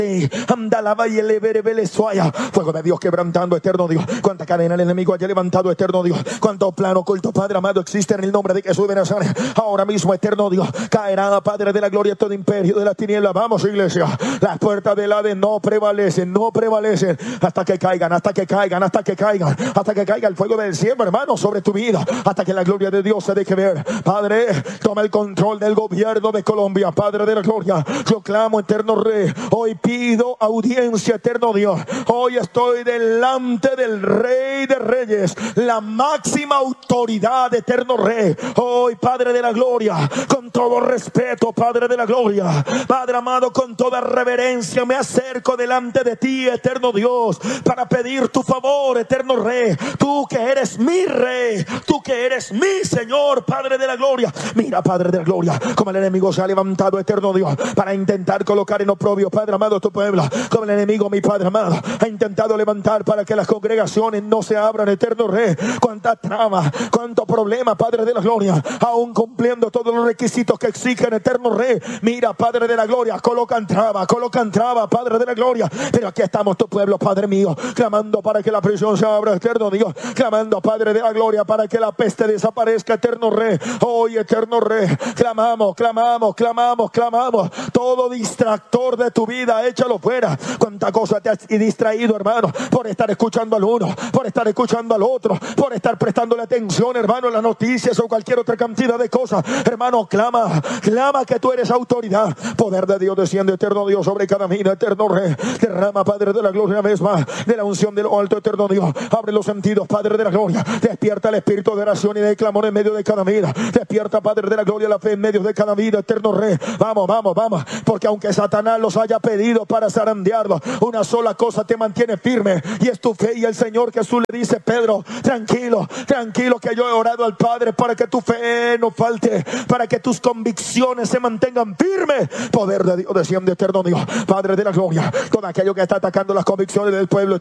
Andalaba y el fuego de Dios quebrantando, eterno Dios. Cuánta cadena el enemigo haya levantado, eterno Dios. Cuánto plano oculto, Padre amado, existe en el nombre de Jesús de Nazaret. Ahora mismo, eterno Dios, caerá, Padre de la gloria, todo imperio de la tiniebla. Vamos, iglesia. Las puertas del Hades no prevalecen, no prevalecen hasta que caigan, hasta que caigan, hasta que caigan, hasta que caiga el fuego del cielo, hermano, sobre tu vida, hasta que la gloria de Dios se deje ver. Padre, toma el control del gobierno de Colombia, Padre de la gloria. Yo clamo, eterno Rey, hoy pido audiencia, eterno Dios. Hoy estoy delante del Rey de Reyes, la máxima autoridad, eterno Rey. Hoy, Padre de la gloria, con todo respeto, Padre de la gloria, Padre amado, con toda reverencia me acerco delante de ti, eterno Dios, para pedir tu favor, eterno Rey. Tú que eres mi Rey, tú que eres mi Señor, Padre de la gloria. Mira, Padre de la gloria, como el enemigo se ha levantado, eterno Dios, para intentar colocar en oprobio, Padre amado, tu pueblo. Como el enemigo, mi Padre amado, ha intentado levantar para que las congregaciones no se abran, eterno Rey. Cuánta trama, cuánto problema, Padre de la gloria, aún cumpliendo todos los requisitos que exigen, eterno Rey. Mira, Padre de la gloria, colocan traba, Padre de la gloria. Pero aquí estamos, tu pueblo, Padre mío, clamando para que la prisión se abra, eterno Dios, clamando, Padre de la gloria, para que la peste desaparezca, eterno Rey. Hoy, eterno Rey, clamamos. Todo distractor de tu vida, échalo fuera. Cuánta cosa te has distraído, hermano, por estar escuchando al uno, por estar escuchando al otro, por estar prestándole atención, hermano, a las noticias o cualquier otra cantidad de cosas. Hermano, clama que tú eres autoridad. Poder de Dios desciende, eterno Dios, sobre cada vida, eterno Rey. Derrama, Padre de la gloria, una vez más, de la unción de lo alto, eterno Dios. Abre los sentidos, Padre de la gloria. Despierta el espíritu de oración y de clamor en medio de cada vida. Despierta, Padre de la gloria, la fe en medio de cada vida, eterno Rey. Vamos, porque aunque Satanás los haya pedido para zarandearlos, una sola cosa te mantiene firme, y es tu fe. Y el Señor Jesús le dice: Pedro, tranquilo, que yo he orado al Padre para que tu fe no falte, para que tus convicciones se mantengan firmes. Poder de Dios desciende, eterno Dios, Padre de la gloria. Todo aquello que está atacando las convicciones del pueblo,